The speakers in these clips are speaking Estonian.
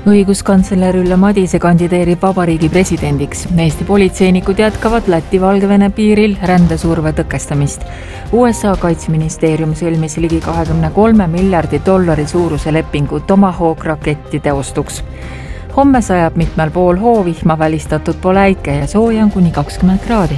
Õiguskantsler Ülle Madise kandideerib vabariigi presidendiks. Eesti politseinikud jätkavad Läti-Valgevene piiril rändesurve tõkestamist. USA kaitseministeerium sõlmis ligi $23 miljardi suuruse lepingu Tomahawk rakettide ostuks. Homme sajab mitmel pool hoovihma, välistatud pole äike ja sooja on kuni 20 kraadi.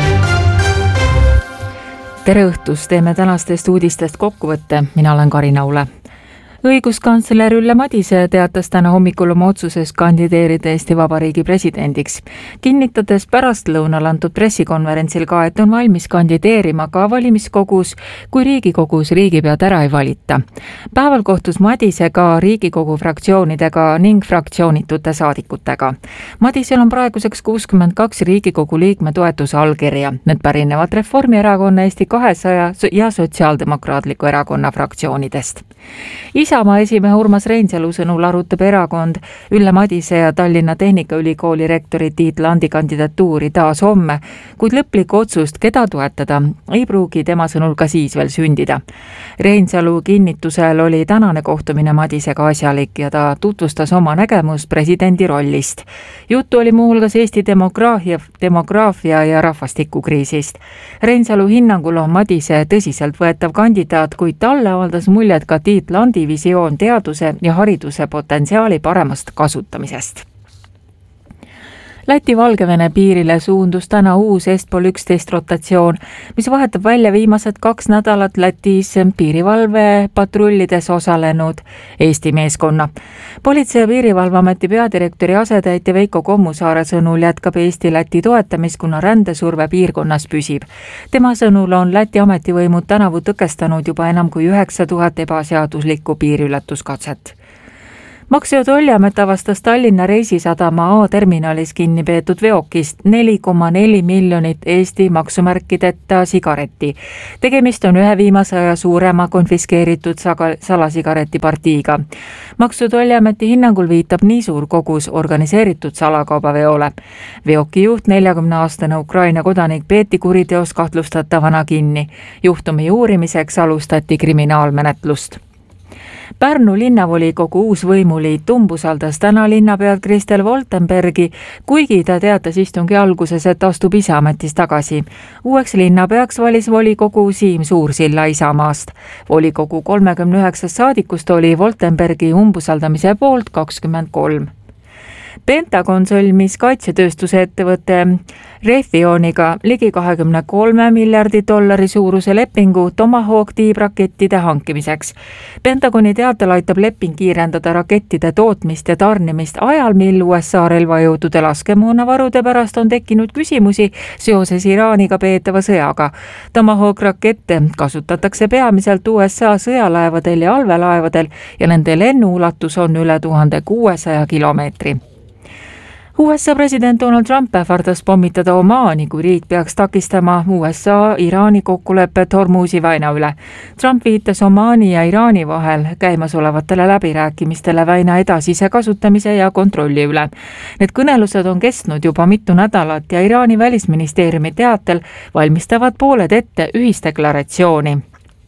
Tere õhtust, teeme tänastest uudistest kokkuvõtte. Mina olen Karin Aule. Õiguskantsler Ülle Madise teatas täna hommikul oma otsuses kandideerida Eesti Vabariigi presidendiks. Kinnitades pärastlõunal antud pressikonverentsil ka, et on valmis kandideerima ka valimiskogus, kui Riigikogus riigipead ära ei valita. Päeval kohtus Madise ka Riigikogu fraktsioonidega ning fraktsioonitute saadikutega. Madisel on praeguseks 62 Riigikogu liikme toetuse allkirja. Need pärinevad Reformierakonna, Eesti 200 ja Sotsiaaldemokraatliku erakonna fraktsioonidest. Isamaa esimehe Urmas Reinsalu sõnul arutab erakond Ülle Madise ja Tallinna Tehnikaülikooli rektori Tiit Landi kandidatuuri taas homme, kuid lõplikku otsust, keda toetada, ei pruugi tema sõnul ka siis veel sündida. Reinsalu kinnitusel oli tänane kohtumine Madisega asjalik ja ta tutvustas oma nägemust presidendi rollist. Juttu oli muuhulgas Eesti demograafia ja rahvastikukriisist. Reinsalu hinnangul on Madise tõsiselt võetav kandidaat, kuid talle avaldas muljet ka Tiit Landi visioon teaduse ja hariduse potentsiaali paremast kasutamisest. Läti-Valgevene piirile suundus täna uus Est-Pol 11 rotatsioon, mis vahetab välja viimased 2 nädalat Lätis piirivalve patrullides osalenud Eesti meeskonna. Politsei- ja piirivalveameti peadirektori asetäitja Veiko Kommusaare sõnul jätkab Eesti-Läti toetamist, kuna rändesurve piirkonnas püsib. Tema sõnul on Läti ametivõimud tänavu tõkestanud juba enam kui 9000 ebaseaduslikku piiriületuskatset. Maksu- ja Tolliamet avastas Tallinna Reisisadama A-terminalis kinni peetud veokist 4,4 miljonit Eesti maksumärkideta sigaretti. Tegemist on ühe viimase aja suurema konfiskeeritud salasigareti partiiga. Maksu- ja Tolliameti hinnangul viitab nii suur kogus organiseeritud salakaubaveole. Veoki juht 40-aastane Ukraina kodanik peeti kuriteos kahtlustatavana kinni. Juhtumi uurimiseks alustati kriminaalmenetlust. Pärnu linnavolikogu uus võimuliit umbusaldas täna linnapead Kristel Woltenbergi, kuigi ta teatas istungi alguses, et astub ise ametist tagasi. Uueks linnapeaks valis volikogu Siim Suursilla Isamaast. Volikogu 39 saadikust oli Woltenbergi umbusaldamise poolt 23. Pentagon sõlmis kaitsetööstuse ettevõtte Raytheoniga ligi $23 miljardi suuruse lepingu Tomahawk tiibrakettide hankimiseks. Pentagoni teatel aitab leping kiirendada rakettide tootmist ja tarnimist ajal, mil USA relvajõudude laskemoonavarude pärast on tekkinud küsimusi seoses Iraaniga peetava sõjaga. Tomahawk rakette kasutatakse peamiselt USA sõjalaevadel ja allveelaevadel ja nende lennuulatus on üle 1600 kilomeetri. USA president Donald Trump ähvardas pommitada Omaani, kui riik peaks takistama USA-Iraani kokkulepet Hormuzi väina üle. Trump viitas Omaani ja Iraani vahel käimasolevatele läbirääkimistele väina edasise kasutamise ja kontrolli üle. Need kõnelused on kestnud juba mitu nädalat ja Iraani välisministeeriumi teatel valmistavad pooled ette ühisdeklaratsiooni.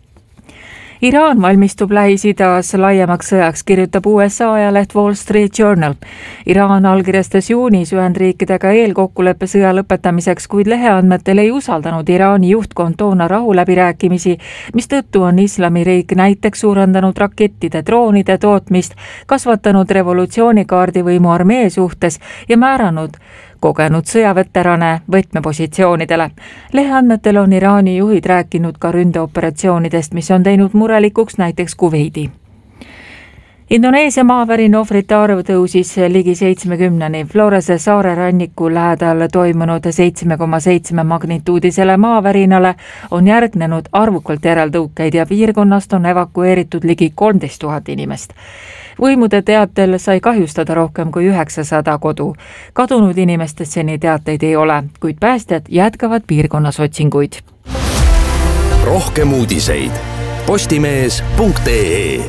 Iraan valmistub Lähis-Idas laiemaks sõjaks, kirjutab USA ajaleht Wall Street Journal. Iraan allkirjastas juunis Ühendriikidega eelkokkuleppe sõja lõpetamiseks, kuid leheandmetel ei usaldanud Iraani juhtkond toona rahuläbirääkimisi, mistõttu on Islamiriik näiteks suurendanud rakettide, droonide tootmist, kasvatanud revolutsioonikaardi võimu armee suhtes ja määranud kogenud sõjaveterane võtmepositsioonidele. Leheandmetel on Iraani juhid rääkinud ka ründeoperatsioonidest, mis on teinud murelikuks näiteks Kuveidi. Indoneesia maavärina ohvrite arv tõusis ligi 70-ni. Florese saare ranniku lähedal toimunud 7,7 magnituudisele maavärinale on järgnenud arvukalt järeltõukeid ja piirkonnast on evakueeritud ligi 13 000 inimest. Võimude teatel sai kahjustada rohkem kui 900 kodu. Kadunud inimestest seni teateid ei ole, kuid päästjad jätkavad piirkonnas otsinguid. Rohkem uudiseid postimees.ee.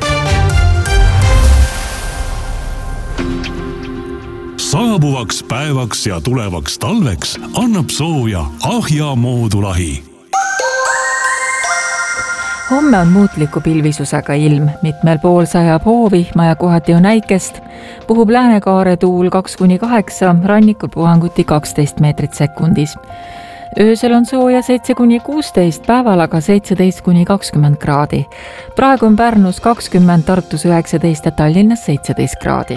Saabuvaks päevaks ja tulevaks talveks annab sooja Ahja moodulahi. Homme on muutliku pilvisusega ilm, mitmel pool sajab hoovihma ja kohati on äikest. Puhub läänekaare tuul 2-8, rannikul puhanguti 12 meetrit sekundis. Öösel on sooja 7-16, päeval aga 17-20 kraadi. Praegu on Pärnus 20, Tartus 19 ja Tallinnas 17 kraadi.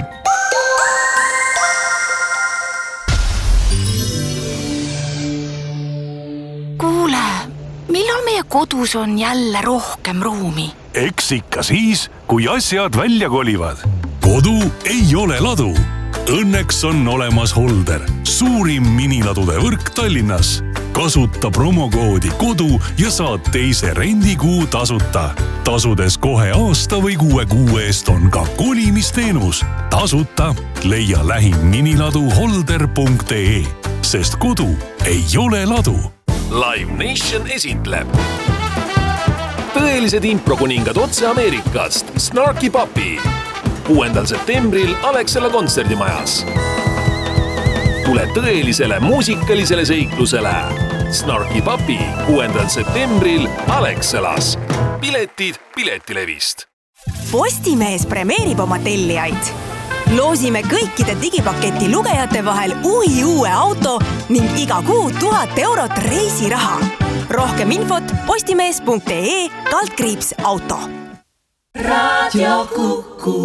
Millal meie kodus on jälle rohkem ruumi? Eks ikka siis, kui asjad välja kolivad. Kodu ei ole ladu. Õnneks on olemas Holder, suurim miniladude võrk Tallinnas. Kasuta promokoodi kodu ja saad teise rendikuu tasuta. Tasudes kohe aasta või 6 kuu eest on ka kolimisteenus. Tasuta leia lähim miniladu holder.ee, sest kodu ei ole ladu. Live Nation esitleb tõelised improkuningad otse Ameerikast Snarky Puppy 6. septembril Alexela kontserdimajas. Tule tõelisele muusikalisele seiklusele Snarky Puppy 6. septembril Alexelas. Piletid Piletilevist. Postimees premeerib oma tellijaid. Loosime kõikide digipaketi lugejate vahel uue auto ning iga kuu 1000 eurot reisiraha. Rohkem infot postimees.ee/auto. Radio Kuku.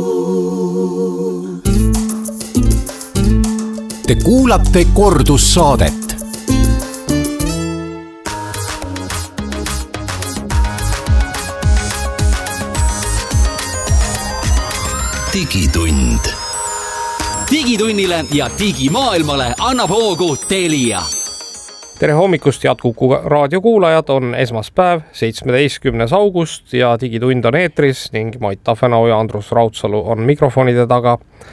Te kuulate kordussaadet. Digitund. Digitunnile ja digimaailmale annab hoogu Telia. Tere hommikust, head Kuku raadio kuulajad, on esmaspäev, 17. august ja Digitund on eetris ning Mait Tafenau ja Andrus Raudsalu on mikrofonide taga.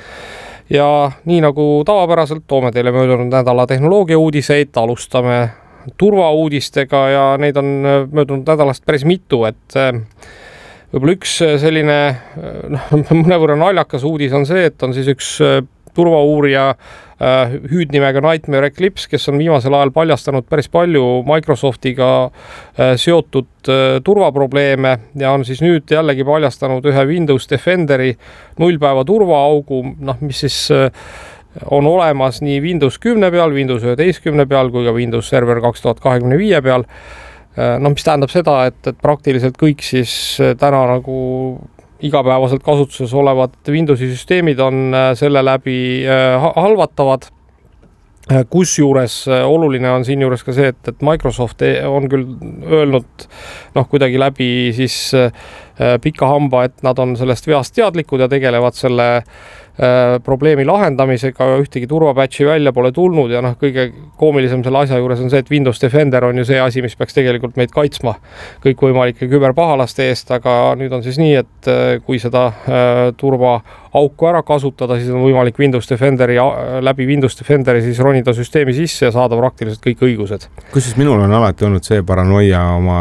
Ja nii nagu tavapäraselt toome teile möödunud nädala tehnoloogia uudiseid, alustame turvauudistega ja neid on möödunud nädalast päris mitu, et võib-olla üks selline mõnevõrra naljakas uudis on see, et on siis üks turvauurija hüüdnimega Nightmare Eclipse, kes on viimasel ajal paljastanud päris palju Microsoftiga seotud turvaprobleeme ja on siis nüüd jällegi paljastanud ühe Windows Defenderi nullpäeva turvaaugu, mis siis on olemas nii Windows 10 peal, Windows 11 peal kui ka Windows Server 2025 peal. Mis tähendab seda, et praktiliselt kõik siis täna nagu igapäevaselt kasutuses olevad Windowsi süsteemid on selle läbi halvatavad. Kusjuures oluline on siin juures ka see, et Microsoft on küll öelnud kuidagi läbi siis pika hamba, et nad on sellest veast teadlikud ja tegelevad selle probleemi lahendamisega, ühtegi turvapatchi välja pole tulnud ja kõige koomilisem selle asja juures on see, et Windows Defender on ju see asi, mis peaks tegelikult meid kaitsma kõikvõimalike küberpahalaste eest, aga nüüd on siis nii, et kui seda turvaauku ära kasutada, siis on võimalik läbi Windows Defenderi siis ronida süsteemi sisse ja saada praktiliselt kõik õigused. Kusjuures minul on alati olnud see paranoia oma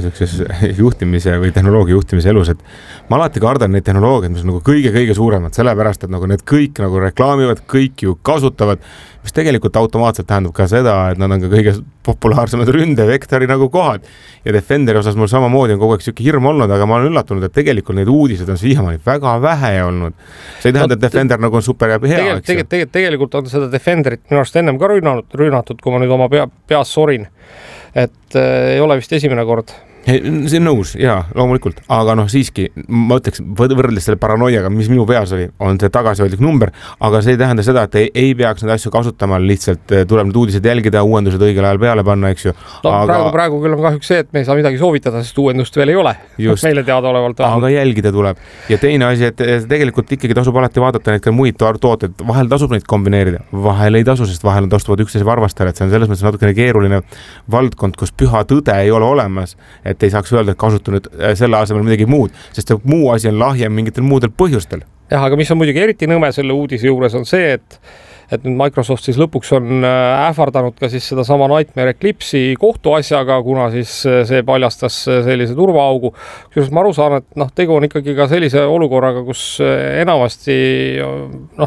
juhtimise või tehnoloogia juhtimise elus, et ma alati kardan neid tehnoloogiaid, mis on nagu kõige suuremad, sellepärast, et need kõik nagu reklaamivad, kõik ju kasutavad, mis tegelikult automaatselt tähendab ka seda, et nad on ka kõige populaarsemad ründevektori nagu kohad. Ja Defenderi osas mul samamoodi on kogu aeg siuke hirm olnud, aga ma olen üllatunud, et tegelikult neid uudised on siiamaani väga vähe olnud. See ei tähenda, et Defender nagu on super ja hea. Tegelikult on seda Defenderit minu arust ennem ka rünnatud, kui ma nüüd oma peas sorin. Et ei ole vist esimene kord. See on nõus, jaa, loomulikult, aga siiski, ma ütleks, võrreldes selle paranoiaga, mis minu peas oli, on see tagasihoidlik number, aga see ei tähenda seda, et ei peaks neid asju kasutama, lihtsalt tuleb need uudised jälgida, uuendused õigel ajal peale panna, eks ju. Praegu küll on kahjuks see, et me ei saa midagi soovitada, sest uuendust veel ei ole. Just. Meile teada olevalt. Aga jälgida tuleb. Ja teine asi, et tegelikult ikkagi tasub alati vaadata neid ka muid tooteid, vahel tasub neid kombineerida, vahel ei tasu, sest vahel tastuvad üksteise varvastajad, et see on selles mõttes natukene keeruline valdkond, kus püha tõde ei ole olemas, et ei saaks öelda, et kasuta nüüd selle asemel midagi muud, sest muu asi on lahjem mingitel muudel põhjustel. Jah, aga mis on muidugi eriti nõme selle uudise juures on see, et nüüd Microsoft siis lõpuks on ähvardanud ka siis seda sama Nightmare Eclipse'i kohtuasjaga, kuna siis see paljastas sellise turvaaugu. Kusjuures ma aru saan, et tegu on ikkagi ka sellise olukorraga, kus enamasti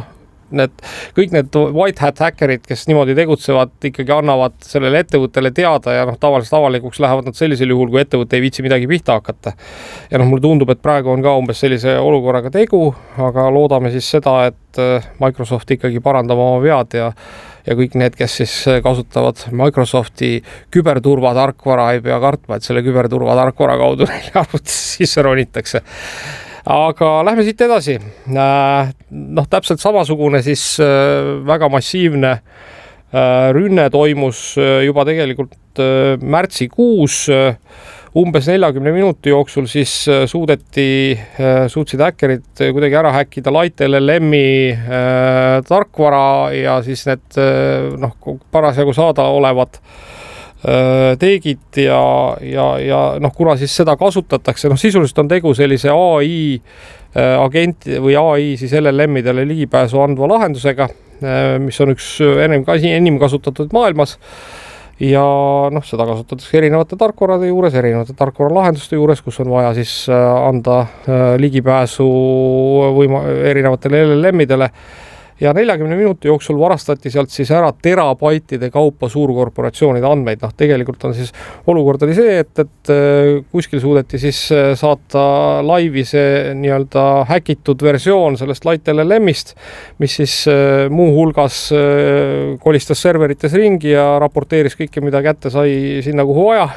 kõik need white hat häkkerid, kes niimoodi tegutsevad, ikkagi annavad sellele ettevõttele teada ja tavaliselt avalikuks lähevad nad sellisel juhul, kui ettevõte ei viitsi midagi pihta hakata. Ja mulle tundub, et praegu on ka umbes sellise olukorraga tegu, aga loodame siis seda, et Microsoft ikkagi parandab oma vead ja kõik need, kes siis kasutavad Microsofti küberturvatarkvara, ei pea kartma, et selle küberturvatarkvara kaudu neile arvutisse sisse ronitakse. Aga lähme siit edasi. Täpselt samasugune siis väga massiivne rünne toimus juba tegelikult märtsikuus. Umbes 40 minuti jooksul siis suutsid häkkerid kuidagi ära häkkida Light LLM-i tarkvara ja siis need parasjagu saada olevad teegid ja kuna siis seda kasutatakse, sisuliselt on tegu sellise AI agenti või AI siis LLM-idele ligipääsu andva lahendusega, mis on üks enim kasutatud maailmas. Ja seda kasutatakse erinevate tarkvarade juures, erinevate tarkvara lahenduste juures, kus on vaja siis anda ligipääsu erinevatele LLM-idele. Ja 40 minuti jooksul varastati sealt siis ära terabaitide kaupa suurkorporatsioonide andmeid. Tegelikult on siis olukord oli see, et kuskil suudeti siis saata laivi see nii-öelda häkitud versioon sellest Light LLM-ist, mis siis muu hulgas kolistas serverites ringi ja raporteeris kõike, mida kätte sai sinna, kuhu vaja.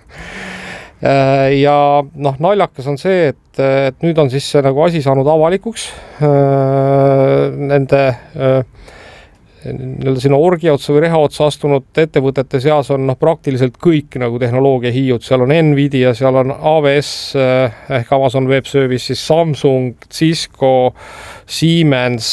Ja naljakas on see, et nüüd on siis see nagu asi saanud avalikuks. Nende sinna orgia otsa või reha otsa astunud ettevõtete seas on praktiliselt kõik nagu tehnoloogia hiiud. Seal on Nvidia, seal on AWS ehk Amazon Web Service, siis Samsung, Cisco, Siemens,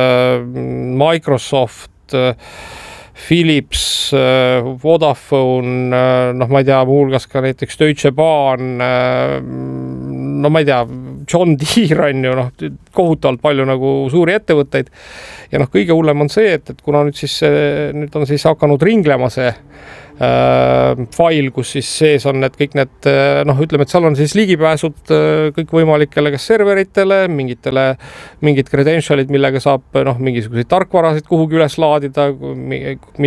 Microsoft, Philips, Vodafone, ma ei tea, muuhulgas ka näiteks Deutsche Bahn, ma ei tea, John Deere on ju, kohutavalt palju nagu suuri ettevõtteid. Ja kõige hullem on see, et kuna nüüd on siis hakanud ringlema see fail, kus siis sees on kõik need, ütleme, et seal on siis ligipääsud kõik võimalikele kas serveritele, mingid credentialid, millega saab mingisuguseid tarkvarasid kuhugi üles laadida,